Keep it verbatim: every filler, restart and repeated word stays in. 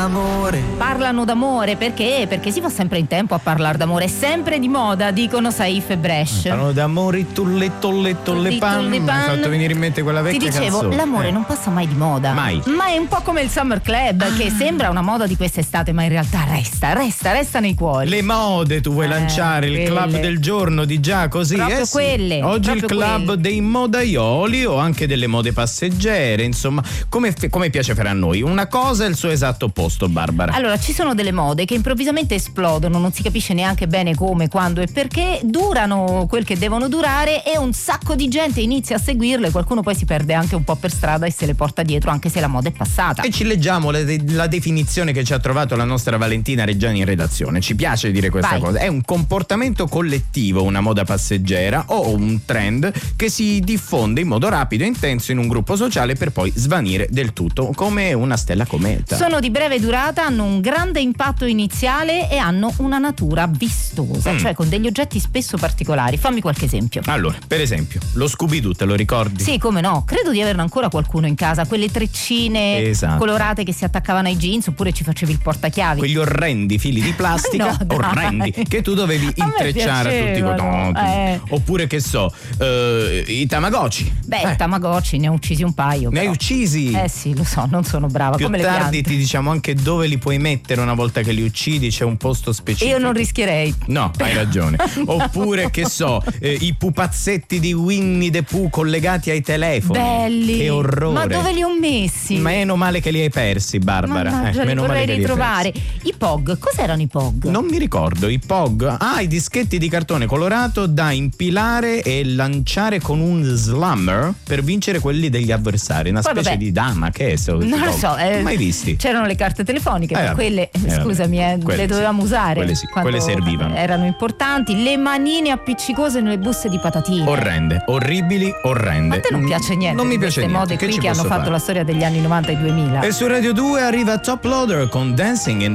Amore. Parlano d'amore perché? Perché si va sempre in tempo a parlare d'amore, è sempre di moda, dicono Saif e Bresh. Parlano d'amore, tulletto, letto, le pan. Mi hai fatto venire in mente quella vecchia Ti dicevo, canzone. l'amore eh. non passa mai di moda. Mai. Ma è un po' come il Summer Club, ah. che sembra una moda di quest'estate, ma in realtà resta, resta, resta nei cuori. Le mode tu vuoi eh, lanciare, il quelle. club del giorno di già così. Proprio eh sì. quelle. Oggi il club quelle. dei modaioli o anche delle mode passeggere, insomma, come, come piace fare a noi. Una cosa è il suo esatto opposto, Barbara. Allora, ci sono delle mode che improvvisamente esplodono, non si capisce neanche bene come, quando e perché, durano quel che devono durare e un sacco di gente inizia a seguirle, qualcuno poi si perde anche un po' per strada e se le porta dietro anche se la moda è passata. E ci leggiamo la, la definizione che ci ha trovato la nostra Valentina Reggiani in redazione. Ci piace dire questa Vai. cosa. È un comportamento collettivo, una moda passeggera o un trend che si diffonde in modo rapido e intenso in un gruppo sociale per poi svanire del tutto, come una stella cometa. Sono di breve durata, hanno un grande impatto iniziale e hanno una natura vistosa, Mm. cioè con degli oggetti spesso particolari. Fammi qualche esempio. Allora, per esempio, lo Scooby-Doo, te lo ricordi? Sì, come no, credo di averne ancora qualcuno in casa, quelle treccine Esatto. colorate che si attaccavano ai jeans, oppure ci facevi il portachiavi. Quegli orrendi fili di plastica, No, dai. orrendi, che tu dovevi A me intrecciare a tutti i piacevano, cotonti. eh. Oppure che so, eh, i Tamagotchi. Beh, Eh, Tamagotchi ne ho uccisi un paio. ne hai però. uccisi? Eh sì, lo so, non sono brava. Più come le tardi piante. ti diciamo anche dove li puoi mettere una volta che li uccidi, c'è un posto specifico. Io non rischierei. No, hai ragione. Oppure che so, eh, i pupazzetti di Winnie the Pooh collegati ai telefoni. Belli. Che orrore. Ma dove li ho messi? Meno male che li hai persi, Barbara. Mannaggia, eh, li meno vorrei male che li hai ritrovare. persi. I P O G, cos'erano i P O G? Non mi ricordo, i P O G. Ah, i dischetti di cartone colorato da impilare e lanciare con un slammer per vincere quelli degli avversari. Una Poi, specie vabbè, di dama, che è so, Non lo so, eh, mai visti? c'erano le carte telefoniche, Eh, ma vabbè. quelle, Eh, vabbè. scusami, eh, Quelle le dovevamo sì. usare. Quelle sì, quando quelle servivano. Erano importanti. Le manine appiccicose nelle buste di patatine. Orrende, orribili, orrende. Ma a te non piace niente Non mi di piace queste niente. mode Che qui ci che hanno posso fatto fare? la storia degli anni novanta e duemila? E su Radio due arriva Top Loader con Dancing in